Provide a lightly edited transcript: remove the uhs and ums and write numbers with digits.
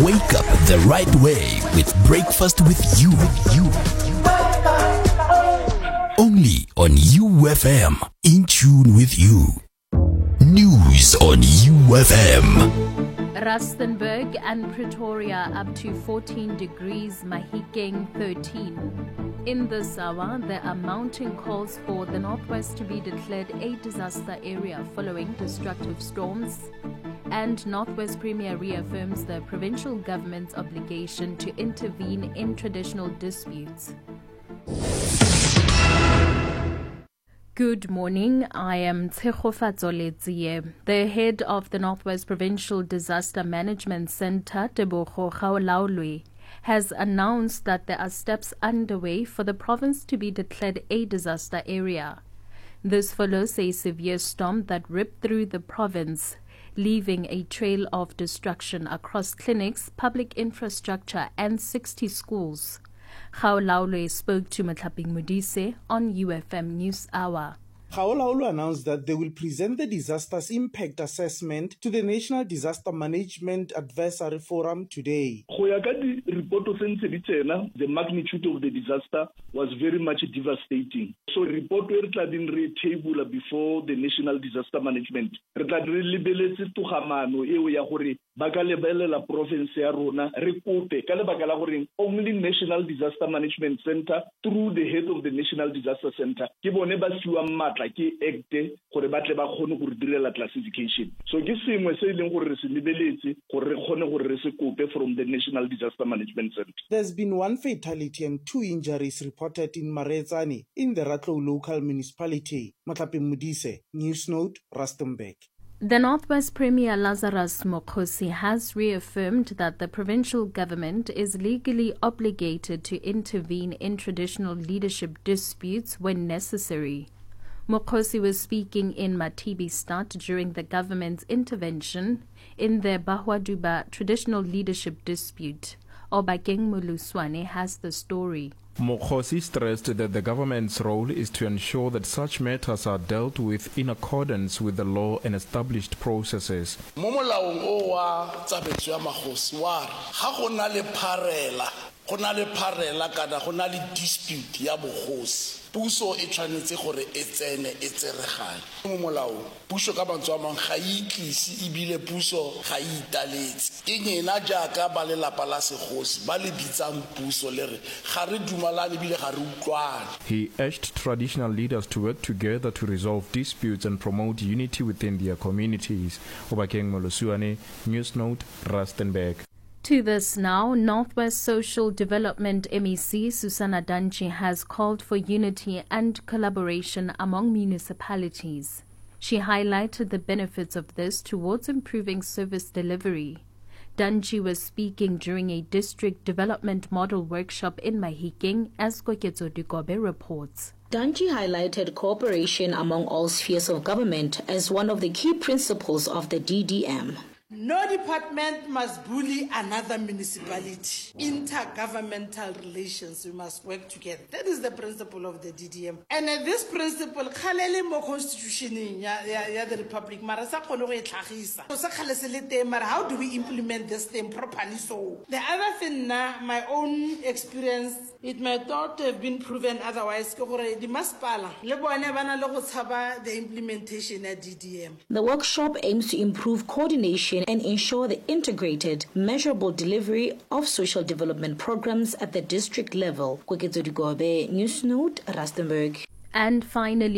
Wake up the right way with Breakfast with You. Only on UFM. In tune with you. News on UFM. Rustenburg and Pretoria up to 14 degrees, Mahikeng 13. In this hour, there are mounting calls for the Northwest to be declared a disaster area following destructive storms. And Northwest Premier reaffirms the provincial government's obligation to intervene in traditional disputes. Good morning, I am Tshegofatso Letsie. The head of the Northwest Provincial Disaster Management Centre, Tebogo Gaolaulwe, has announced that there are steps underway for the province to be declared a disaster area. This follows a severe storm that ripped through the province, leaving a trail of destruction across clinics, public infrastructure, and 60 schools. Gaolaulwe spoke to Matlaping Modise on UFM News Hour. Gaolaulwe announced that they will present the disaster's impact assessment to the National Disaster Management Advisory Forum today. The magnitude of the disaster was very much devastating. So report where it had been table before the National Disaster Management. Only National Disaster Management Center through the head of the National Disaster Center. Classification. So from the National Disaster Management Center. There's been one fatality and 2 injuries reported in Maretsane in the Ratlo local municipality. Matlaping Modise, News Note, Rustenburg. The Northwest Premier Lazarus Mokgosi has reaffirmed that the provincial government is legally obligated to intervene in traditional leadership disputes when necessary. Mokgosi was speaking in Matabeleland during the government's intervention in the Bahwaduba traditional leadership dispute. Obakeng Muluswane has the story. Mokgosi stressed that the government's role is to ensure that such matters are dealt with in accordance with the law and established processes. Dispute ya bogosi puso e tshwanetse gore e tsene e tseregane mo molao puso ka bantswa mang ga itlisi ibile puso ga italetse ke nyena jaaka ba le lapa la segosi ba le bitsang puso le re ga re dumalane ibile ga re utlwane. He urged traditional leaders to work together to resolve disputes and promote unity within their communities. Obakeng Moloswane, News Note, Rustenburg. To this now, Northwest Social Development MEC Susana Danchi has called for unity and collaboration among municipalities. She highlighted the benefits of this towards improving service delivery. Danchi was speaking during a district development model workshop in Mahikeng, as Koketso Dugobe reports. Danchi highlighted cooperation among all spheres of government as one of the key principles of the DDM. No department must bully another municipality. Intergovernmental relations, we must work together. That is the principle of the DDM. And this principle, khalele mo constitution ya the republic, mara sa kono go itlhagisa. So sa khalese mara how do we implement this thing properly? So the other thing na my own experience, it might not have been proven otherwise. The implementation at DDM. The workshop aims to improve coordination and ensure the integrated, measurable delivery of social development programs at the district level. Koketso Dugobe, News Note, Rustenburg. And finally,